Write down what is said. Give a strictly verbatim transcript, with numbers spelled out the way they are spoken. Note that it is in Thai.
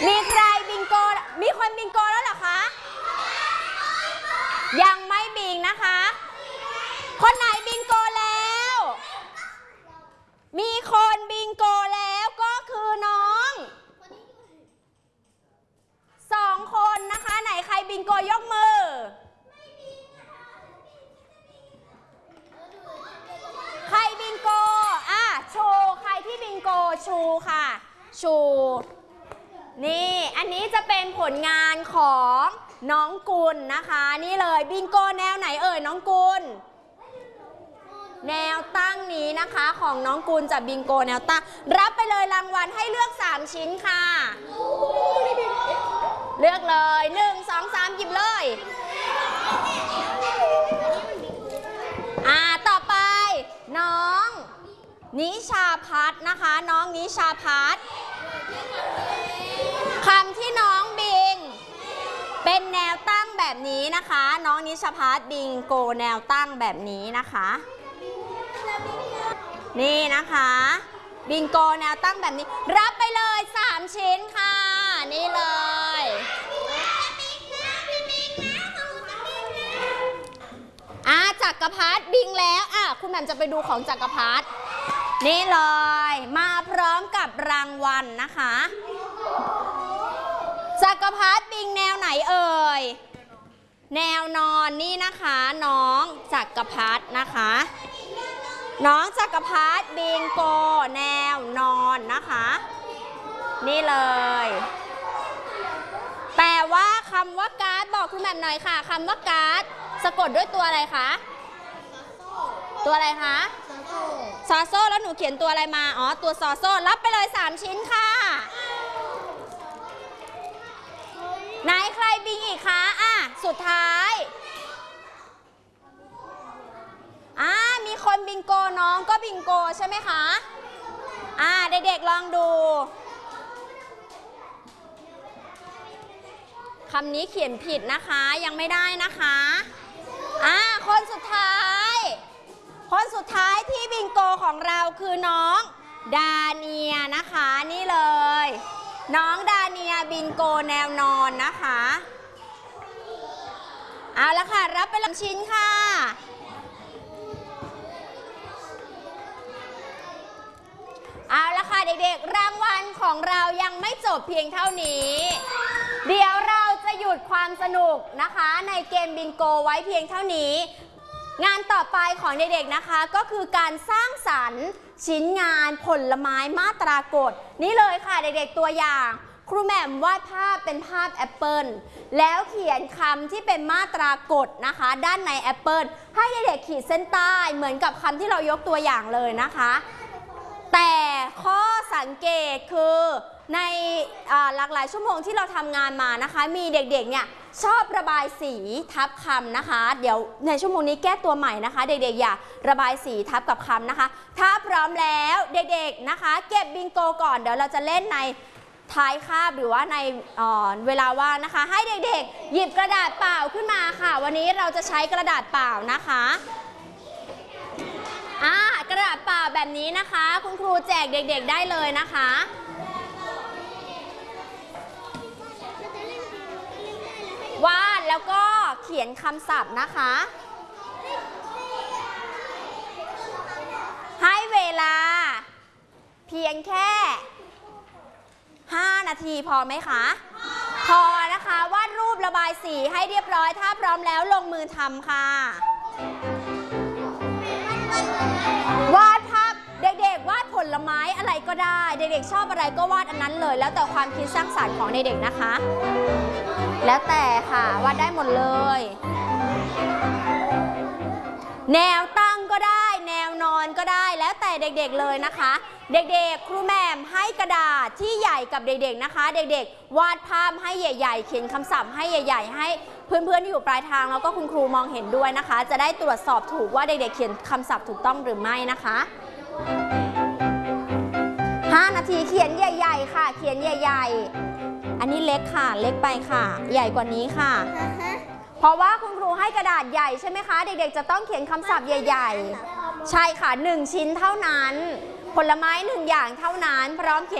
มีใครบิงโกมีคนบิงโกแล้วเหรอคะยังไม่บิงนะคะคนไหนบิงโกแล้วมีคนบิงโกแล้วก็คือน้องสองคนนะคะไหนใครบิงโกยกมือใครบิงโกอ่ะชูใครที่บิงโกชูค่ะชูนี่อันนี้จะเป็นผลงานของน้องกุลนะคะนี่เลยบิงโกแนวไหนเอ่ยน้องกุลแนวตั้งนี้นะคะของน้องกุลจะบิงโกแนวตั้งรับไปเลยรางวัลให้เลือกสามชิ้นค่ะเลือกเลยหนึ่ง สอง สามหยิบเลยอ่าต่อไปน้องนิชาพัฒน์นะคะน้องนิชาพัฒน์คำที่น้องบิงเป็นแนวตั้งแบบนี้นะคะน้องนิชาพัฒน์บิงโกแนวตั้งแบบนี้นะคะนี่นะคะบิงโกแนวตั้งแบบนี้รับไปเลยสามชิ้นค่ะนี่เลยอ่ะจักรพรรดิบิงแล้วอ่ะคุณแหม่มจะไปดูของจักรพรรดินี่เลยมาพร้อมกับรางวัลนะคะจักรพรรดิบิงแนวไหนเอ่ยแนวนอนนี่นะคะน้องจักรพรรดินะคะน้องจักรพรรดิบิงโกแนวนอนนะคะนี่เลยแปลว่าคำว่าการ์ดบอกคุณแหม่มหน่อยค่ะคำว่าการ์ดสะกดด้วยตัวอะไรคะตัวอะไรคะซอโซ่แล้วหนูเขียนตัวอะไรมาอ๋อตัวซอโซ่รับไปเลยสามชิ้นค่ะไหนใครบิงอีกคะอ่ะสุดท้ายอ่ามีคนบิงโกน้องก็บิงโกใช่ไหมคะอ่าเด็กๆลองดูคำนี้เขียนผิดนะคะยังไม่ได้นะคะอ่าคนสุดท้ายคนสุดท้ายที่บิงโกของเราคือน้องดาเนียนะคะนี่เลยน้องดาเนียบิงโกแนวนอนนะคะเอาละค่ะรับไปลำชิ้นค่ะเอาละค่ะเด็กๆรางวัลของเรายังไม่จบเพียงเท่านี้เดี๋ยวเราจะหยุดความสนุกนะคะในเกมบิงโกไว้เพียงเท่านี้งานต่อไปของเด็กๆนะคะก็คือการสร้างสรรค์ชิ้นงานผลไม้มาตรากฎนี่เลยค่ะเด็กๆตัวอย่างครูแหม่มวาดภาพเป็นภาพแอปเปิลแล้วเขียนคำที่เป็นมาตรากฎนะคะด้านในแอปเปิลให้เด็กๆขีดเส้นใต้เหมือนกับคำที่เรายกตัวอย่างเลยนะคะแต่ข้อสังเกตคือในหลากหลายชั่วโมงที่เราทำงานมานะคะมีเด็กๆเนี่ยชอบระบายสีทับคำนะคะเดี๋ยวในชั่วโมงนี้แก้ตัวใหม่นะคะเด็กๆอย่าระบายสีทับกับคำนะคะถ้าพร้อมแล้วเด็กๆนะคะเก็บบิงโกก่อนเดี๋ยวเราจะเล่นในท้ายคาบหรือว่าในเวลาว่างนะคะให้เด็กๆหยิบกระดาษเปล่าขึ้นมาค่ะวันนี้เราจะใช้กระดาษเปล่านะคะอ่ากระดาษเปล่าแบบนี้นะคะคุณครูแจกเด็กๆได้เลยนะคะวาดแล้วก็เขียนคำศัพท์นะคะให้เวลาเพียงแค่ห้านาทีพอไหมคะพอนะคะวาดรูประบายสีให้เรียบร้อยถ้าพร้อมแล้วลงมือทำค่ะวาดภาพเด็กๆวาดผลไม้อะไรก็ได้เด็กๆชอบอะไรก็วาดอันนั้นเลยแล้วแต่ความคิดสร้างสรรค์ของเด็กๆนะคะแล้วแต่ค่ะวาดได้หมดเลยแนวตั้งก็ได้แนวนอนก็ได้แล้วแต่เด็กๆเลยนะคะเด็กๆครูแหม่มให้กระดาษที่ใหญ่กับเด็กๆนะคะเด็กๆวาดภาพให้ใหญ่ๆเขียนคำศัพท์ให้ใหญ่ๆให้เพื่อนๆที่อยู่ปลายทางแล้วก็คุณครูมองเห็นด้วยนะคะจะได้ตรวจสอบถูกว่าเด็กๆเขียนคำศัพท์ถูกต้องหรือไม่นะคะห้านาทีเขียนใหญ่ๆค่ะเขียนใหญ่ๆอันนี้เล็กค่ะเล็กไปค่ะใหญ่กว่านี้ค่ะ uh-huh. เพราะว่าคุณครูให้กระดาษใหญ่ใช่ไหมคะเด็กๆจะต้องเขียนคำศัพท์ใหญ่ๆใช่ค่ะหนึ่งชิ้นเท่านั้นผลไม้หนึ่งอย่างเท่านั้นพร้อมเขียน